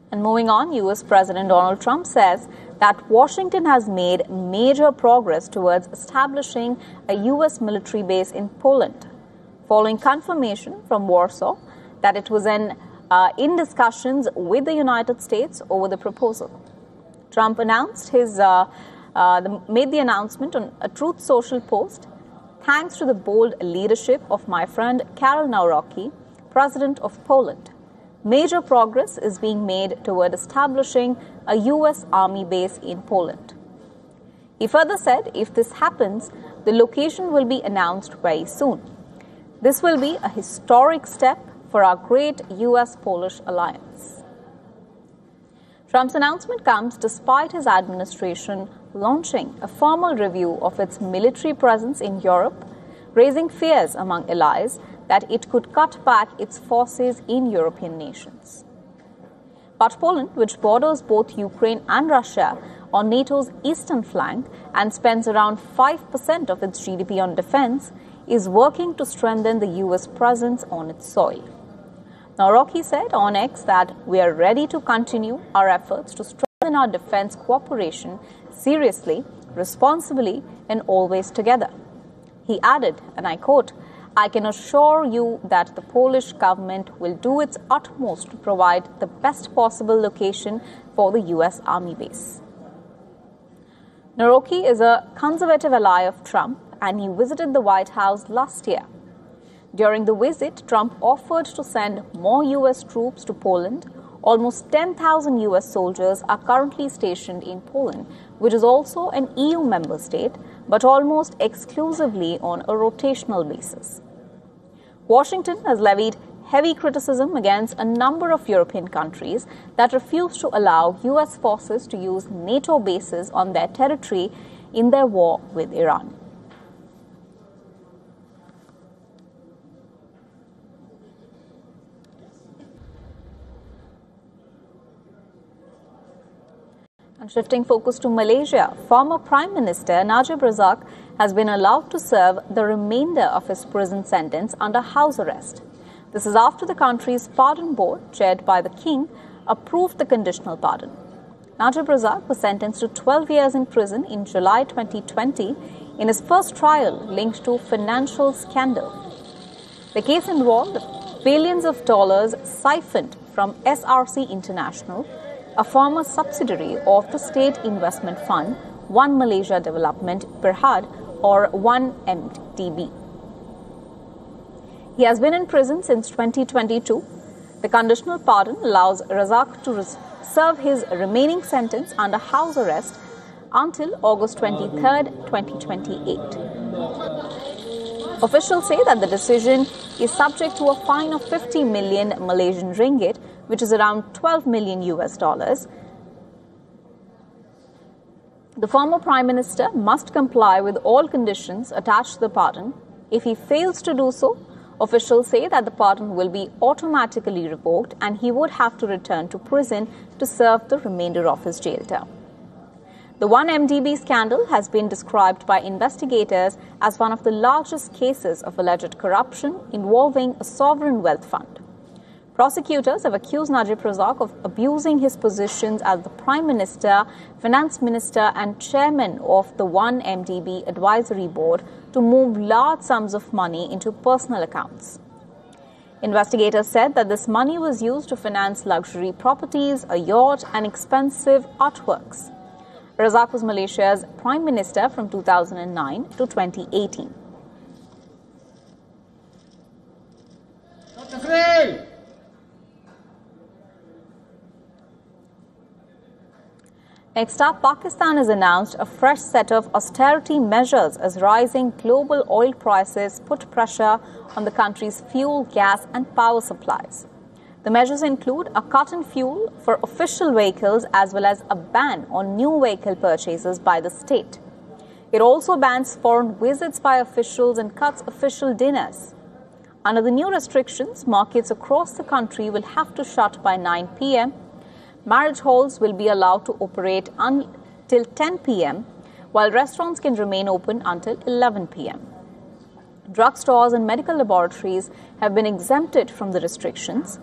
And moving on, U.S. President Donald Trump says that Washington has made major progress towards establishing a U.S. military base in Poland, following confirmation from Warsaw that it was in discussions with the United States over the proposal. Trump announced made the announcement on a Truth Social post. Thanks to the bold leadership of my friend Karol Nawrocki, President of Poland, major progress is being made toward establishing a U.S. Army base in Poland. He further said if this happens, the location will be announced very soon. This will be a historic step for our great U.S.-Polish alliance. Trump's announcement comes despite his administration launching a formal review of its military presence in Europe, raising fears among allies that it could cut back its forces in European nations. But Poland, which borders both Ukraine and Russia on NATO's eastern flank and spends around 5% of its GDP on defense, is working to strengthen the U.S. presence on its soil. Nawrocki said on X that we are ready to continue our efforts to strengthen our defense cooperation seriously, responsibly, and always together. He added, and I quote, "I can assure you that the Polish government will do its utmost to provide the best possible location for the U.S. Army base." Nawrocki is a conservative ally of Trump, and he visited the White House last year. During the visit, Trump offered to send more U.S. troops to Poland. Almost 10,000 U.S. soldiers are currently stationed in Poland, which is also an EU member state, but almost exclusively on a rotational basis. Washington has levied heavy criticism against a number of European countries that refuse to allow U.S. forces to use NATO bases on their territory in their war with Iran. And shifting focus to Malaysia, former Prime Minister Najib Razak has been allowed to serve the remainder of his prison sentence under house arrest. This is after the country's pardon board, chaired by the King, approved the conditional pardon. Najib Razak was sentenced to 12 years in prison in July 2020 in his first trial linked to financial scandal. The case involved billions of dollars siphoned from SRC International, a former subsidiary of the state investment fund One Malaysia Development Berhad, or 1MDB. He has been in prison since 2022. The conditional pardon allows Razak to serve his remaining sentence under house arrest until August 23, 2028. Officials say that the decision is subject to a fine of 50 million Malaysian ringgit, which is around 12 million US dollars. The former Prime Minister must comply with all conditions attached to the pardon. If he fails to do so, officials say that the pardon will be automatically revoked and he would have to return to prison to serve the remainder of his jail term. The 1MDB scandal has been described by investigators as one of the largest cases of alleged corruption involving a sovereign wealth fund. Prosecutors have accused Najib Razak of abusing his positions as the Prime Minister, Finance Minister and Chairman of the 1MDB Advisory Board to move large sums of money into personal accounts. Investigators said that this money was used to finance luxury properties, a yacht and expensive artworks. Razak was Malaysia's Prime Minister from 2009 to 2018. Next up, Pakistan has announced a fresh set of austerity measures as rising global oil prices put pressure on the country's fuel, gas and power supplies. The measures include a cut in fuel for official vehicles as well as a ban on new vehicle purchases by the state. It also bans foreign visits by officials and cuts official dinners. Under the new restrictions, markets across the country will have to shut by 9 p.m. Marriage halls will be allowed to operate until 10 p.m., while restaurants can remain open until 11 p.m. Drugstores and medical laboratories have been exempted from the restrictions.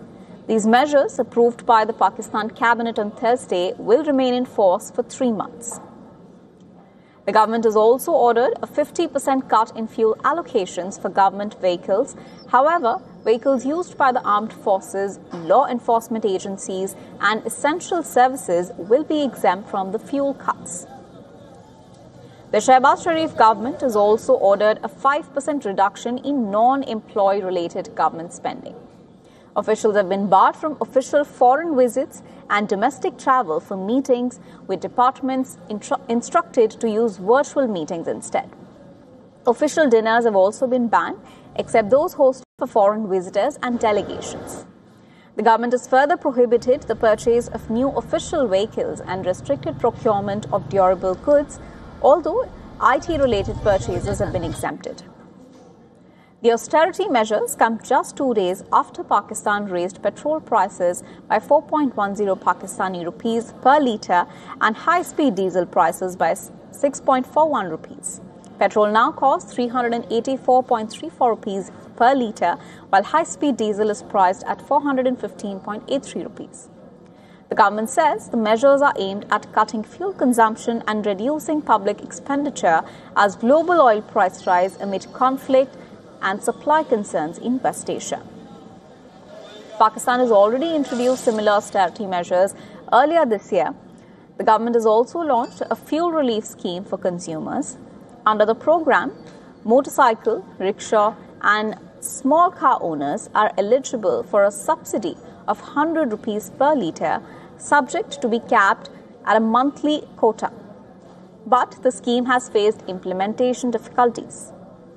These measures, approved by the Pakistan Cabinet on Thursday, will remain in force for 3 months. The government has also ordered a 50% cut in fuel allocations for government vehicles. However, vehicles used by the armed forces, law enforcement agencies, and essential services will be exempt from the fuel cuts. The Shehbaz Sharif government has also ordered a 5% reduction in non-employee related government spending. Officials have been barred from official foreign visits and domestic travel for meetings, with departments instructed to use virtual meetings instead. Official dinners have also been banned, except those hosted for foreign visitors and delegations. The government has further prohibited the purchase of new official vehicles and restricted procurement of durable goods, although IT-related purchases have been exempted. The austerity measures come just 2 days after Pakistan raised petrol prices by 4.10 Pakistani rupees per litre and high-speed diesel prices by 6.41 rupees. Petrol now costs 384.34 rupees per litre, while high-speed diesel is priced at 415.83 rupees. The government says the measures are aimed at cutting fuel consumption and reducing public expenditure as global oil price rise amid conflict and supply concerns in West Asia. Pakistan has already introduced similar austerity measures earlier this year. The government has also launched a fuel relief scheme for consumers. Under the program, motorcycle, rickshaw, and small car owners are eligible for a subsidy of 100 rupees per litre, subject to be capped at a monthly quota. But the scheme has faced implementation difficulties.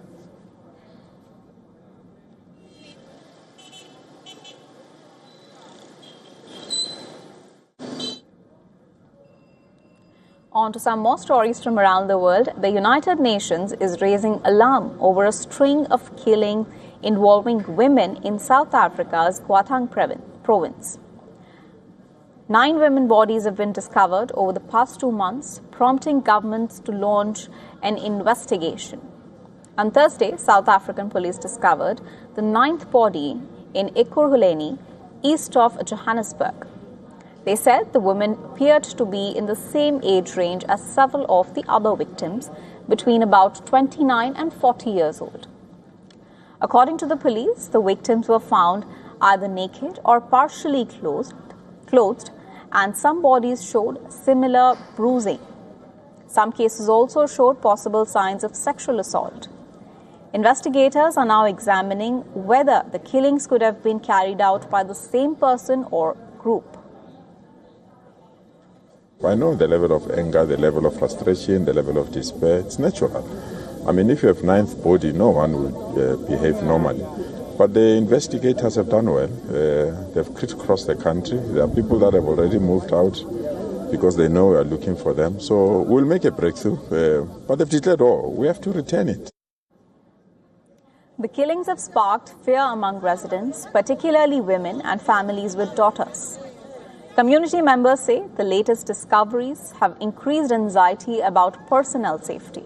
On to some more stories from around the world. The United Nations is raising alarm over a string of killings involving women in South Africa's Gauteng province. 9 women bodies have been discovered over the past 2 months, prompting governments to launch an investigation. On Thursday, South African police discovered the 9th body in Ekurhuleni, east of Johannesburg. They said the women appeared to be in the same age range as several of the other victims, between about 29 and 40 years old. According to the police, the victims were found either naked or partially clothed, and some bodies showed similar bruising. Some cases also showed possible signs of sexual assault. Investigators are now examining whether the killings could have been carried out by the same person or group. I know the level of anger, the level of frustration, the level of despair. It's natural. I mean, if you have 9th body, no one would behave normally. But the investigators have done well. They've crisscrossed the country. There are people that have already moved out because they know we are looking for them. So we'll make a breakthrough. But they've declared war. We have to return it. The killings have sparked fear among residents, particularly women and families with daughters. Community members say the latest discoveries have increased anxiety about personnel safety.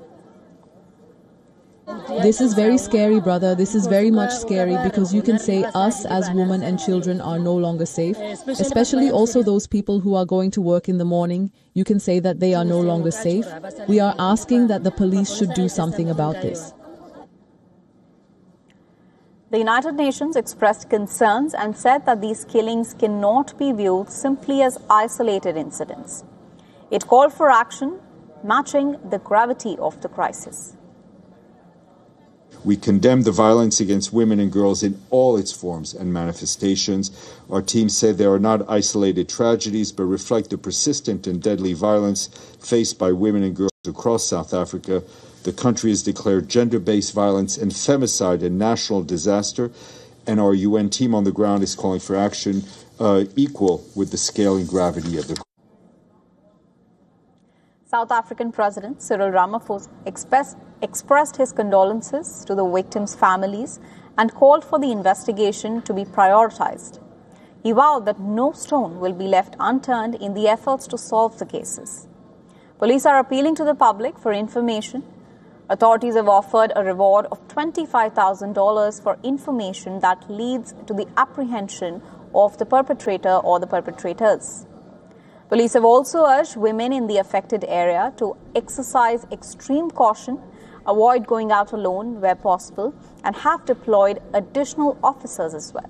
This is very scary, brother. This is very much scary because you can say us as women and children are no longer safe, especially also those people who are going to work in the morning. You can say that they are no longer safe. We are asking that the police should do something about this. The United Nations expressed concerns and said that these killings cannot be viewed simply as isolated incidents. It called for action matching the gravity of the crisis. We condemn the violence against women and girls in all its forms and manifestations. Our team said they are not isolated tragedies, but reflect the persistent and deadly violence faced by women and girls across South Africa. The country has declared gender-based violence and femicide a national disaster, and our UN team on the ground is calling for action equal with the scale and gravity of the crime. South African President Cyril Ramaphosa expressed his condolences to the victims' families and called for the investigation to be prioritized. He vowed that no stone will be left unturned in the efforts to solve the cases. Police are appealing to the public for information. Authorities have offered a reward of $25,000 for information that leads to the apprehension of the perpetrator or the perpetrators. Police have also urged women in the affected area to exercise extreme caution, avoid going out alone where possible, and have deployed additional officers as well.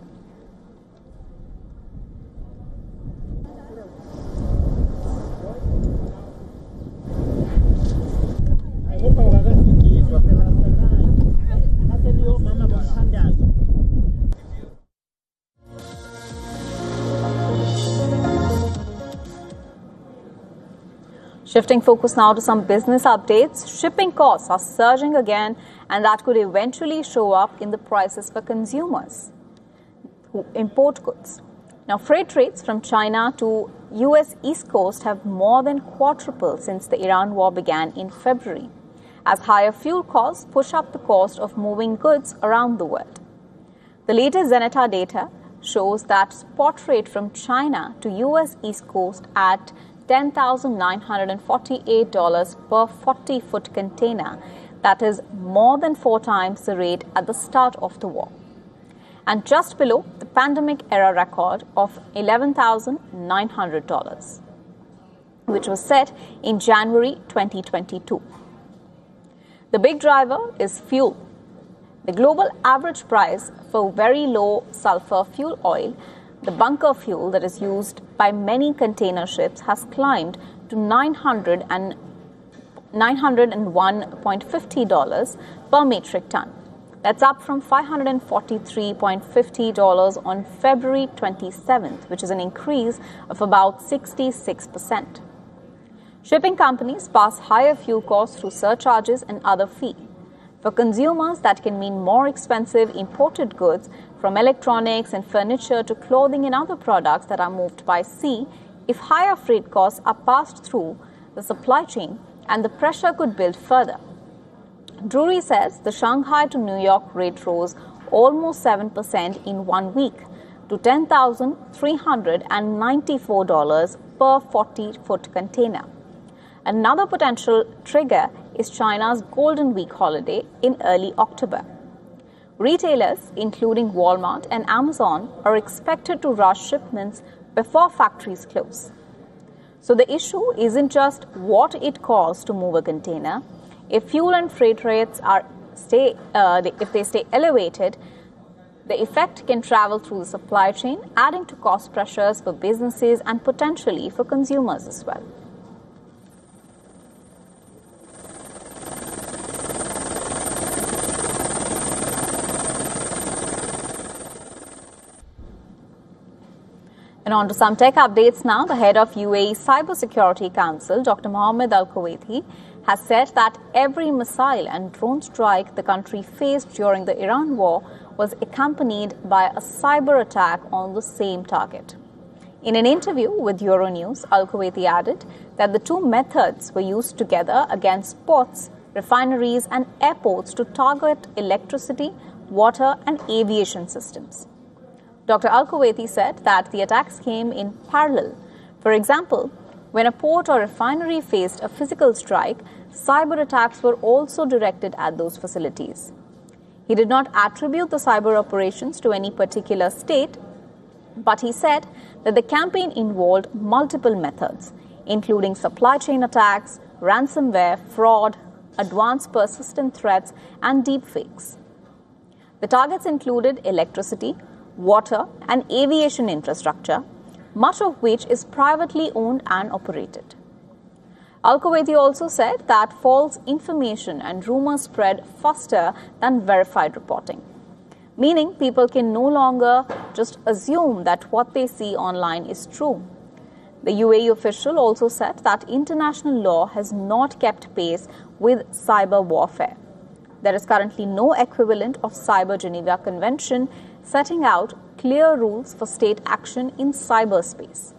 Shifting focus now to some business updates. Shipping costs are surging again, and that could eventually show up in the prices for consumers who import goods. Now, freight rates from China to US East Coast have more than quadrupled since the Iran war began in February, as higher fuel costs push up the cost of moving goods around the world. The latest Zeneta data shows that spot rate from China to US East Coast at $10,948 per 40-foot container. That is more than 4 times the rate at the start of the war, and just below the pandemic-era record of $11,900, which was set in January 2022. The big driver is fuel. The global average price for very low sulfur fuel oil, the bunker fuel that is used by many container ships, has climbed to $901.50 per metric ton. That's up from $543.50 on February 27th, which is an increase of about 66%. Shipping companies pass higher fuel costs through surcharges and other fees. For consumers, that can mean more expensive imported goods, from electronics and furniture to clothing and other products that are moved by sea, if higher freight costs are passed through the supply chain, and the pressure could build further. Drewry says the Shanghai to New York rate rose almost 7% in 1 week to $10,394 per 40-foot container. Another potential trigger is China's Golden Week holiday in early October. Retailers, including Walmart and Amazon, are expected to rush shipments before factories close. So the issue isn't just what it costs to move a container. If fuel and freight rates stay elevated, the effect can travel through the supply chain, adding to cost pressures for businesses and potentially for consumers as well. And on to some tech updates now. The head of UAE Cybersecurity Council, Dr. Mohammed Al-Kuwaiti, has said that every missile and drone strike the country faced during the Iran war was accompanied by a cyber attack on the same target. In an interview with Euronews, Al-Kuwaiti added that the two methods were used together against ports, refineries and airports to target electricity, water and aviation systems. Dr. Al-Kuwaiti said that the attacks came in parallel. For example, when a port or refinery faced a physical strike, cyber attacks were also directed at those facilities. He did not attribute the cyber operations to any particular state, but he said that the campaign involved multiple methods, including supply chain attacks, ransomware, fraud, advanced persistent threats, and deepfakes. The targets included electricity, water, and aviation infrastructure, much of which is privately owned and operated. Al-Kuwaiti also said that false information and rumors spread faster than verified reporting, meaning people can no longer just assume that what they see online is true. The UAE official also said that international law has not kept pace with cyber warfare. There is currently no equivalent of Cyber Geneva Convention setting out clear rules for state action in cyberspace.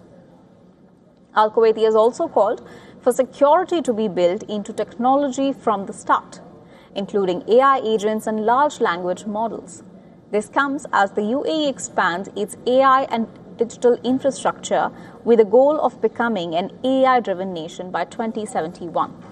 Al-Kuwaiti has also called for security to be built into technology from the start, including AI agents and large language models. This comes as the UAE expands its AI and digital infrastructure with a goal of becoming an AI-driven nation by 2071.